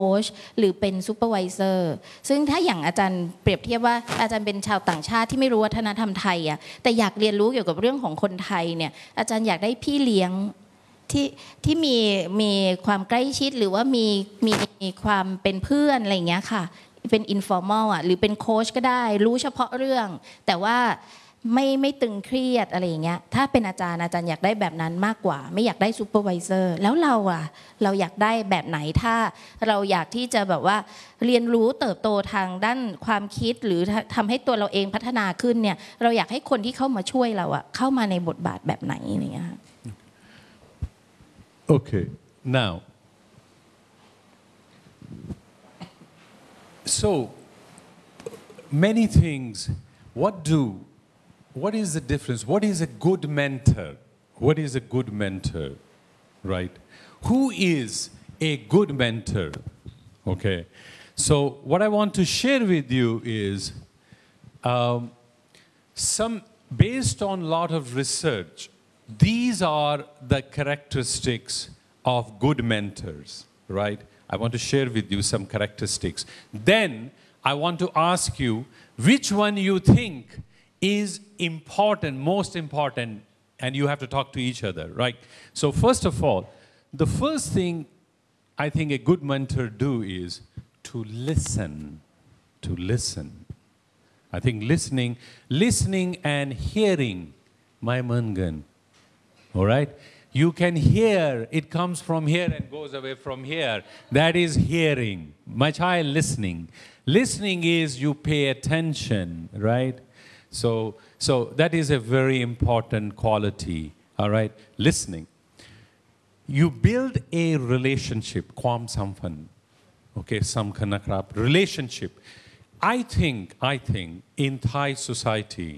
โค้ชหรือเป็นซูเปอร์วิเซอร์ซึ่งถ้าอย่างอาจารย์เปรียบเทียบว่าอาจารย์เป็นชาวต่างชาติที่ไม่รู้วัฒนธรรมไทยอ่ะแต่อยากเรียนรู้เกี่ยวกับเรื่องของคนไทยเนี่ยอาจารย์อยากได้พี่เลี้ยงที่มีความใกล้ชิดหรือว่ามีความเป็นเพื่อนอะไรอย่างเงี้ยค่ะเป็นอินฟอร์มอลอ่ะหรือเป็นโค้ชก็ได้รู้เฉพาะเรื่องแต่ว่าไม่ตึงเครียดอะไรอย่างเงี้ยถ้าเป็นอาจารย์อยากได้แบบนั้นมากกว่าไม่อยากได้ซูเปอร์วิเซอร์แล้วเราอยากได้แบบไหนถ้าเราอยากที่จะแบบว่าเรียนรู้เติบโตทางด้านความคิดหรือทำให้ตัวเราเองพัฒนาขึ้นเนี่ยเราอยากให้คนที่เข้ามาช่วยเราอะเข้ามาในบทบาทแบบไหนอะไรอย่างเงี้ย Okay, now, so many things. What is the difference? What is a good mentor? What is a good mentor, right? Who is a good mentor? Okay, so what I want to share with you is based on a lot of research. These are the characteristics of good mentors, right? I want to share with you some characteristics. Then I want to ask you which one you think is important, most important, and you have to talk to each other, right? So first of all, the first thing I think a good mentor do is to listen, to listen. I think listening and hearing, my mangan. All right? You can hear, it comes from here and goes away from here. That is hearing. My child, listening. Listening is you pay attention, right? So that is a very important quality, all right? Listening. You build a relationship,ความสัมพันธ์ okay สำคัญนะครับ relationship. I think in Thai society,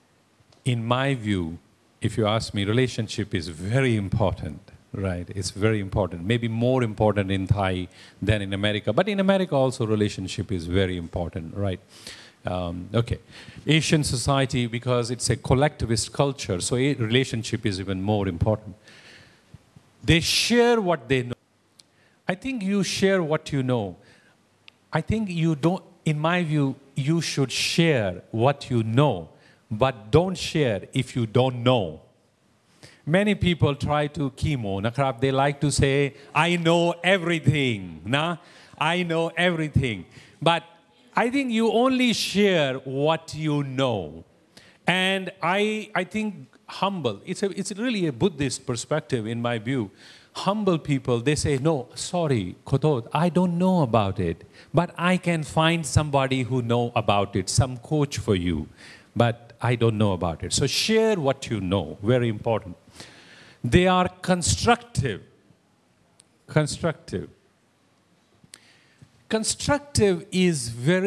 in my view, if you ask me, relationship is very important, right? It's very important. Maybe more important in Thai than in America. But in America also relationship is very important, right? Okay. Asian society, because it's a collectivist culture, so a relationship is even more important. They share what they know. I think you share what you know. I think you don't, in my view, you should share what you know, but don't share if you don't know. Many people try to chemo,นะครับ they like to say I know everything นะ I know everything but I think you only share what you know and I think humble it's really a Buddhist perspective in my view. Humble people, they say no, sorry, ขอโทษ I don't know about it but I can find somebody who know about it, some coach for you, but I don't know about it. So share what you know, very important. They are constructive. Constructive is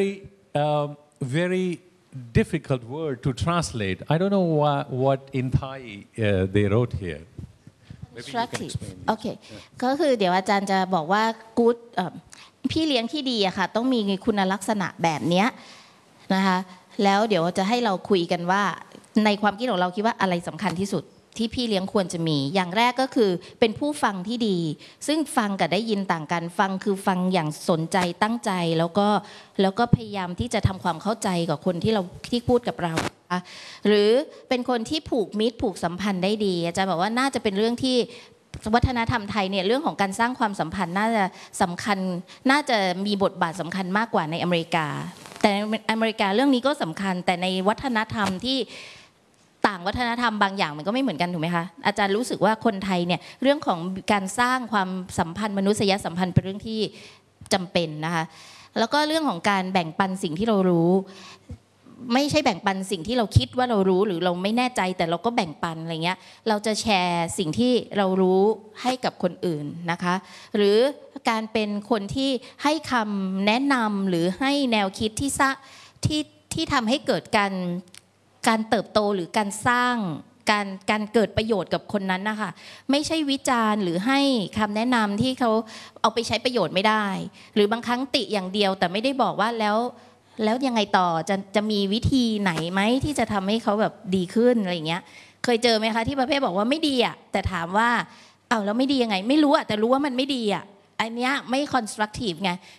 very difficult word to translate. I don't know what in Thai they wrote here. Maybe you can explain. โอเคก็คือเดี๋ยวอาจารย์จะบอกว่า good พี่เลี้ยงที่ดีอะค่ะต้องมีคุณลักษณะแบบนี้นะคะแล้วเดี๋ยวจะให้เราคุยกันว่าในความคิดของเราคิดว่าอะไรสำคัญที่สุดที่พี่เลี้ยงควรจะมีอย่างแรกก็คือเป็นผู้ฟังที่ดีซึ่งฟังกับได้ยินต่างกันฟังคือฟังอย่างสนใจตั้งใจแล้วก็พยายามที่จะทำความเข้าใจกับคนที่พูดกับเราหรือเป็นคนที่ผูกมิตรผูกสัมพันธ์ได้ดีอาจารย์บอกว่าน่าจะเป็นเรื่องที่วัฒนธรรมไทยเนี่ยเรื่องของการสร้างความสัมพันธ์น่าจะสำคัญน่าจะมีบทบาทสำคัญมากกว่าในอเมริกาแต่ในอเมริกาเรื่องนี้ก็สำคัญแต่ในวัฒนธรรมที่ต่างวัฒนธรรมบางอย่างมันก็ไม่เหมือนกันถูกไหมคะอาจารย์รู้สึกว่าคนไทยเนี่ยเรื่องของการสร้างความสัมพันธ์มนุษยสัมพันธ์เป็นเรื่องที่จำเป็นนะคะแล้วก็เรื่องของการแบ่งปันสิ่งที่เรารู้ไม่ใช่แบ่งปันสิ่งที่เราคิดว่าเรารู้หรือเราไม่แน่ใจแต่เราก็แบ่งปันอะไรเงี้ยเราจะแชร์สิ่งที่เรารู้ให้กับคนอื่นนะคะหรือการเป็นคนที่ให้คำแนะนำหรือให้แนวคิดที่ทำให้เกิดการเติบโตหรือการสร้างการเกิดประโยชน์กับคนนั้นนะคะไม่ใช่วิจารณ์หรือให้คำแนะนำที่เขาเอาไปใช้ประโยชน์ไม่ได้หรือบางครั้งติอย่างเดียวแต่ไม่ได้บอกว่าแล้วยังไงต่อจะมีวิธีไหนไหมที่จะทำให้เขาแบบดีขึ้นอะไรอย่างเงี้ยเคยเจอไหมคะที่ประเภทบอกว่าไม่ดีอ่ะแต่ถามว่าแล้วไม่ดียังไงไม่รู้อ่ะแต่รู้ว่ามันไม่ดีอ่ะอันเนี้ยไม่ constructive ไง